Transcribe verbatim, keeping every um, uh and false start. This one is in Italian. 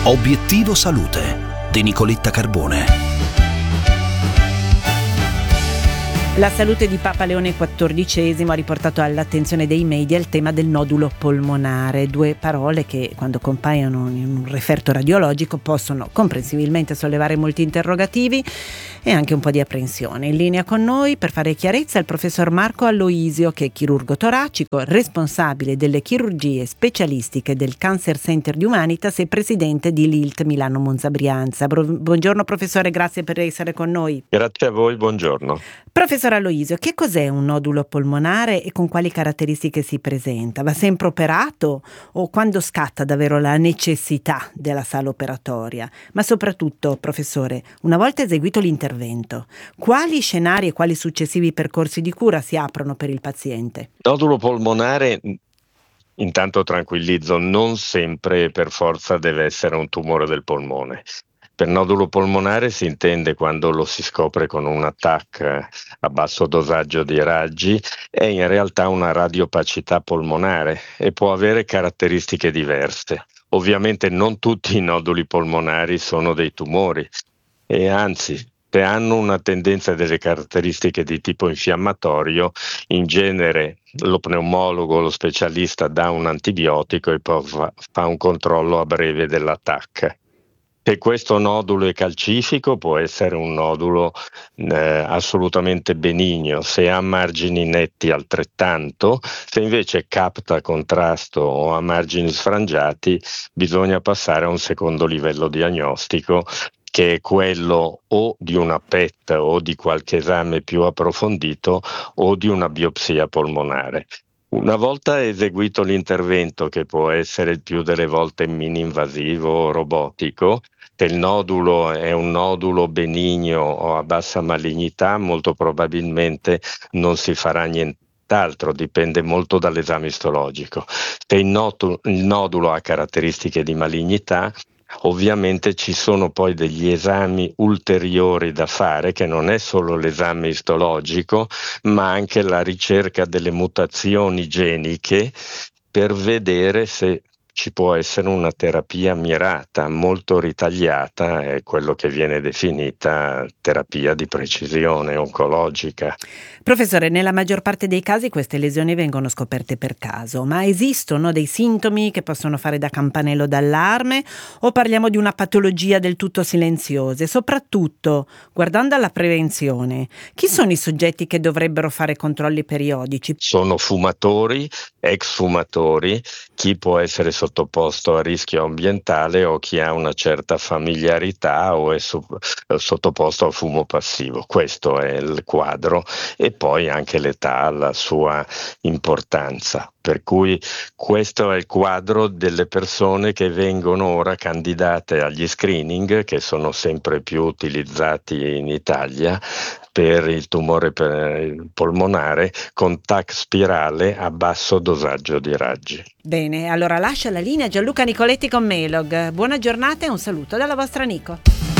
Obiettivo Salute di Nicoletta Carbone. La salute di Papa Leone quattordicesimo ha riportato all'attenzione dei media il tema del nodulo polmonare, due parole che quando compaiono in un referto radiologico possono comprensibilmente sollevare molti interrogativi e anche un po' di apprensione. In linea con noi per fare chiarezza il professor Marco Aloisio, che è chirurgo toracico, responsabile delle chirurgie specialistiche del Cancer Center di Humanitas e presidente di L I L T Milano Monza Brianza. Buongiorno professore, grazie per essere con noi. Grazie a voi, buongiorno. Professor Aloisio, che cos'è un nodulo polmonare e con quali caratteristiche si presenta? Va sempre operato o quando scatta davvero la necessità della sala operatoria? Ma soprattutto, professore, una volta eseguito l'intervento, quali scenari e quali successivi percorsi di cura si aprono per il paziente? Nodulo polmonare, intanto tranquillizzo, non sempre per forza deve essere un tumore del polmone. Per nodulo polmonare si intende quando lo si scopre con un T A C a basso dosaggio di raggi, è in realtà una radiopacità polmonare e può avere caratteristiche diverse. Ovviamente non tutti i noduli polmonari sono dei tumori e anzi, se hanno una tendenza e delle caratteristiche di tipo infiammatorio, in genere lo pneumologo, lo specialista dà un antibiotico e poi fa, fa un controllo a breve della T A C. Se questo nodulo è calcifico può essere un nodulo eh, assolutamente benigno, se ha margini netti altrettanto, se invece capta contrasto o ha margini sfrangiati bisogna passare a un secondo livello diagnostico, che è quello o di una P E T o di qualche esame più approfondito o di una biopsia polmonare. Una volta eseguito l'intervento, che può essere il più delle volte mini-invasivo o robotico, se il nodulo è un nodulo benigno o a bassa malignità, molto probabilmente non si farà nient'altro, dipende molto dall'esame istologico. Se il nodulo, il nodulo ha caratteristiche di malignità, ovviamente ci sono poi degli esami ulteriori da fare, che non è solo l'esame istologico, ma anche la ricerca delle mutazioni geniche per vedere se ci può essere una terapia mirata, molto ritagliata, è quello che viene definita terapia di precisione oncologica. Professore, nella maggior parte dei casi queste lesioni vengono scoperte per caso, ma esistono dei sintomi che possono fare da campanello d'allarme o parliamo di una patologia del tutto silenziosa? E soprattutto, guardando alla prevenzione, chi sono i soggetti che dovrebbero fare controlli periodici? Sono fumatori, ex fumatori, chi può essere sottoposto a rischio ambientale o chi ha una certa familiarità o è su, sottoposto a fumo passivo. Questo è il quadro e poi anche l'età ha la sua importanza. Per cui questo è il quadro delle persone che vengono ora candidate agli screening, che sono sempre più utilizzati in Italia per il tumore polmonare con T A C spirale a basso dosaggio di raggi. Bene, allora lascia la linea Gianluca Nicoletti con Melog. Buona giornata e un saluto dalla vostra Nico.